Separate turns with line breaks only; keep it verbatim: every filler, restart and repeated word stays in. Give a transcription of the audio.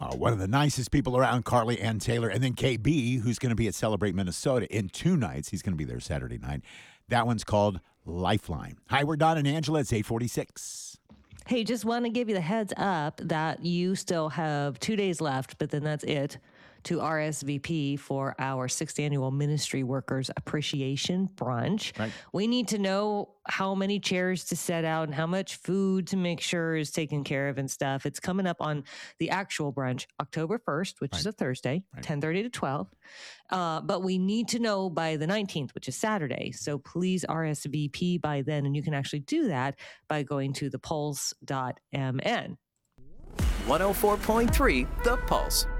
Uh, one of the nicest people around, Carly Ann Taylor, and then K B, who's going to be at Celebrate Minnesota in two nights. He's going to be there Saturday night. That one's called Lifeline. Hi, we're Don and Angela. It's eight forty-six.
Hey, just want to give you the heads up that you still have two days left, but then that's it, to R S V P for our sixth annual Ministry Workers Appreciation Brunch.
Right.
We need to know how many chairs to set out and how much food to make sure is taken care of and stuff. It's coming up on the actual brunch, October first, which
Right.
is a Thursday,
Right.
ten thirty to twelve. Uh, but we need to know by the nineteenth, which is Saturday. So please R S V P by then. And you can actually do that by going to the pulse dot m n.
one oh four point three The Pulse.